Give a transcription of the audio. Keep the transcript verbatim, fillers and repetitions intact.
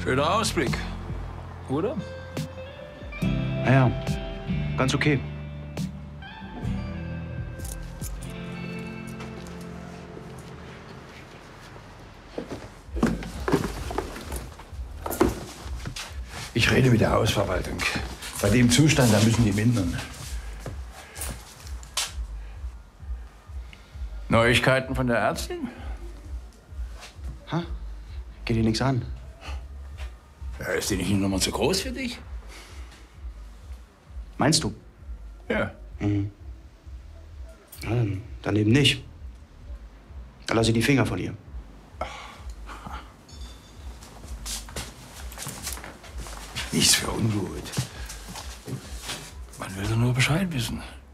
Schöner Ausblick, oder? Naja, ganz okay. Ich rede mit der Hausverwaltung. Bei dem Zustand, da müssen die mindern. Neuigkeiten von der Ärztin? Ha? Geht dir nichts an? Ja, ist die nicht eine Nummer zu groß für dich? Meinst du? Ja. Mhm. Ja, dann, dann eben nicht. Dann lass ich die Finger von ihr. Nichts für ungut. Man will doch nur Bescheid wissen.